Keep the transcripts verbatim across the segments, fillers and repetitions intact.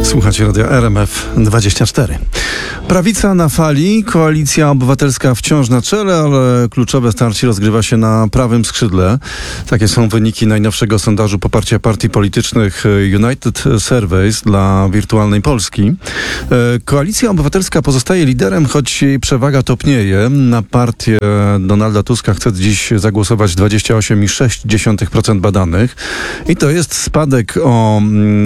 Słuchacie radia R M F dwadzieścia cztery. Prawica na fali, Koalicja Obywatelska wciąż na czele, ale kluczowe starcie rozgrywa się na prawym skrzydle. Takie są wyniki najnowszego sondażu poparcia partii politycznych United Surveys dla Wirtualnej Polski. Koalicja Obywatelska pozostaje liderem, choć jej przewaga topnieje. Na partię Donalda Tuska chce dziś zagłosować dwadzieścia osiem przecinek sześć procent badanych. I to jest spadek o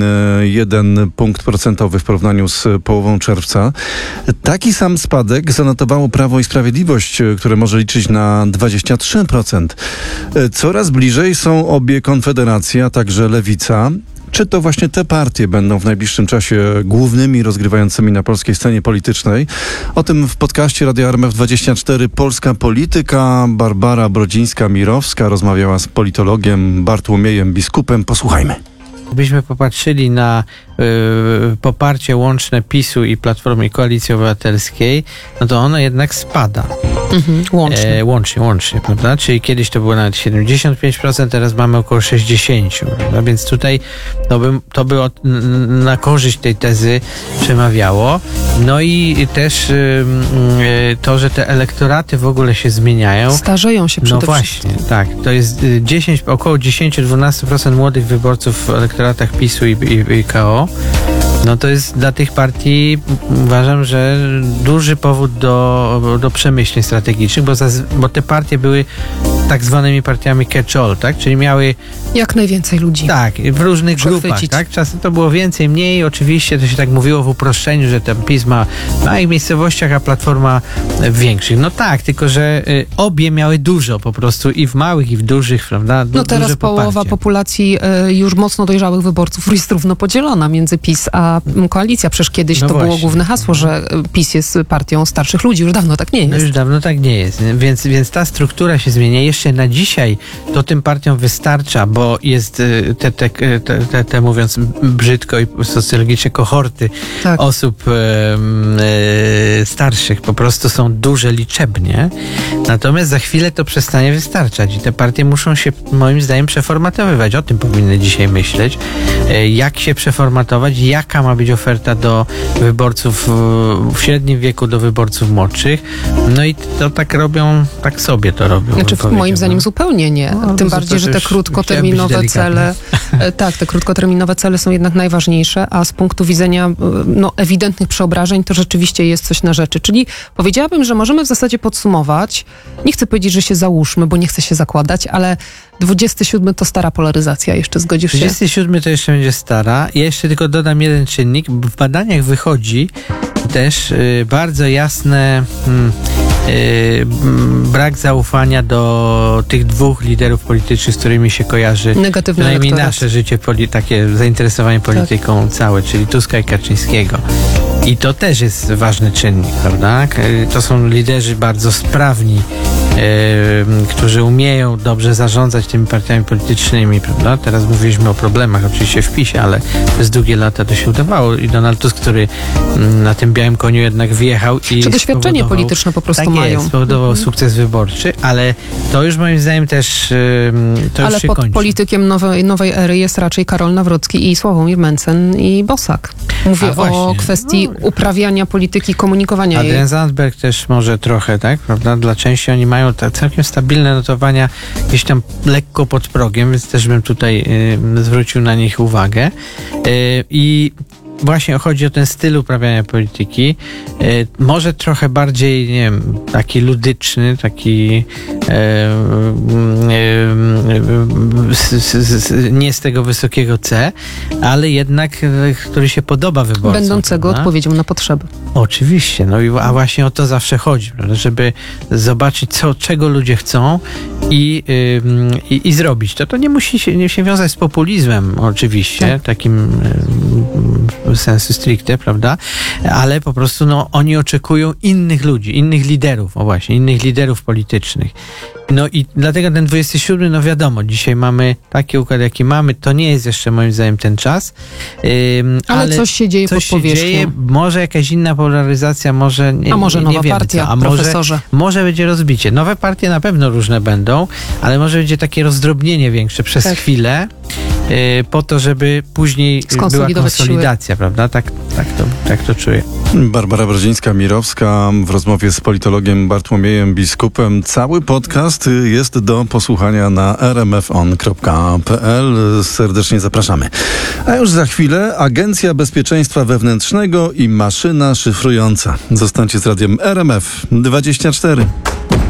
jeden punkt procentowy w porównaniu z połową czerwca. Taki sam spadek zanotowało Prawo i Sprawiedliwość, które może liczyć na dwadzieścia trzy procent. Coraz bliżej są obie konfederacje, a także Lewica. Czy to właśnie te partie będą w najbliższym czasie głównymi rozgrywającymi na polskiej scenie politycznej? O tym w podcaście Radia R M F dwadzieścia cztery Polska Polityka. Barbara Brodzińska-Mirowska rozmawiała z politologiem Bartłomiejem Biskupem. Posłuchajmy. Gdybyśmy popatrzyli na y, poparcie łączne PiSu i Platformy i Koalicji Obywatelskiej, no to ono jednak spada. Mhm, łącznie. E, łącznie, łącznie, prawda? Czyli kiedyś to było nawet siedemdziesiąt pięć procent, teraz mamy około sześćdziesiąt procent, prawda? Więc tutaj to by, to by od, na korzyść tej tezy przemawiało. No i też y, y, to, że te elektoraty w ogóle się zmieniają. Starzeją się przede No właśnie, wszystkim. tak. To jest dziesięć, około dziesięć do dwunastu procent młodych wyborców w elektoratach PiSu i, i, i K O. No to jest dla tych partii, uważam, że duży powód do, do przemyśleń strategicznych, bo, zaz, bo te partie były tak zwanymi partiami catch-all, tak? Czyli miały... Jak najwięcej ludzi. Tak, w różnych grupach, tak? Czasem to było więcej, mniej, oczywiście to się tak mówiło w uproszczeniu, że ten PiS ma w małych miejscowościach, a Platforma w większych. No tak, tylko że y, obie miały dużo po prostu i w małych, i w dużych, prawda? Du- no teraz duże połowa poparcie. populacji y, już mocno dojrzałych wyborców jest równo podzielona między PiS a Koalicja. Przecież kiedyś No to właśnie. było główne hasło, że PiS jest partią starszych ludzi. Już dawno tak nie jest. No już dawno tak nie jest, więc, więc ta struktura się zmienia. Jeszcze na dzisiaj to tym partiom wystarcza, bo jest y, te, te, te, te, te mówiąc brzydko i socjologicznie kohorty Tak. osób y, y, starszych po prostu są duże liczebnie. Natomiast za chwilę to przestanie wystarczać i te partie muszą się moim zdaniem przeformatowywać. O tym powinny dzisiaj myśleć. Y, jak się przeformatować, jaka ma być oferta do wyborców w średnim wieku, do wyborców młodszych. No i to tak robią, tak sobie to robią. Znaczy, moim zdaniem zupełnie nie. No, Tym to bardziej, że te też krótkoterminowe cele, tak, te krótkoterminowe cele są jednak najważniejsze, a z punktu widzenia no, ewidentnych przeobrażeń to rzeczywiście jest coś na rzeczy. Czyli powiedziałabym, że możemy w zasadzie podsumować, nie chcę powiedzieć, że się załóżmy, bo nie chcę się zakładać, ale dwudziesty siódmy to stara polaryzacja, jeszcze zgodzisz się? dwudziesty siódmy to jeszcze będzie stara. Ja jeszcze tylko dodam jeden czynnik. W badaniach wychodzi też y, bardzo jasne hmm, y, brak zaufania do tych dwóch liderów politycznych, z którymi się kojarzy Negatywny przynajmniej elektorat. nasze życie, poli- takie zainteresowanie polityką tak. całe, czyli Tuska i Kaczyńskiego. I to też jest ważny czynnik, prawda? To są liderzy bardzo sprawni, Yy, którzy umieją dobrze zarządzać tymi partiami politycznymi, prawda? Teraz mówiliśmy o problemach oczywiście w PiSie, ale przez długie lata to się udawało i Donald Tusk, który mm, na tym białym koniu jednak wjechał i Czy doświadczenie polityczne po prostu tak mają. Jest, spowodował mhm. sukces wyborczy, ale to już moim zdaniem też yy, to ale już się pod kończy. politykiem nowej, nowej ery jest raczej Karol Nawrocki i Sławomir Mencen i Bosak. Mówię A, właśnie. o kwestii no. uprawiania polityki, komunikowania Adrian jej. Zandberg też może trochę, tak, prawda? Dla części oni mają te całkiem stabilne notowania gdzieś tam lekko pod progiem, więc też bym tutaj y, zwrócił na nich uwagę. Y, I właśnie chodzi o ten styl uprawiania polityki. Y, może trochę bardziej, nie wiem, taki ludyczny, taki y, y, y, s, s, s, nie z tego wysokiego C, ale jednak, y, który się podoba wyborcom. Będącego prawda? odpowiedzią na potrzeby. Oczywiście, no i a właśnie o to zawsze chodzi, prawda? Żeby zobaczyć, co, czego ludzie chcą i, yy, i, i zrobić to. To nie musi się, nie się wiązać z populizmem, oczywiście, tak. takim yy, sensu stricte, prawda? Ale po prostu no, oni oczekują innych ludzi, innych liderów, o właśnie, innych liderów politycznych. No i dlatego ten dwudziesty siódmy, no wiadomo, dzisiaj mamy taki układ, jaki mamy, to nie jest jeszcze moim zdaniem ten czas. Ym, ale, ale coś się dzieje coś pod powierzchnią. Się dzieje, może jakaś inna polaryzacja, może nie, A może nie, nowa nie wiemy partia, co. A profesorze. Może, może będzie rozbicie. Nowe partie na pewno różne będą, ale może będzie takie rozdrobnienie większe przez tak. chwilę. y, po to, żeby później była Skonsolidować konsolidacja, prawda? Tak, tak, to, tak to czuję. Barbara Brodzińska-Mirowska w rozmowie z politologiem Bartłomiejem Biskupem. Cały podcast jest do posłuchania na r m f on kropka p l. Serdecznie zapraszamy. A już za chwilę Agencja Bezpieczeństwa Wewnętrznego i maszyna szyfrująca. Zostańcie z radiem R M F dwadzieścia cztery.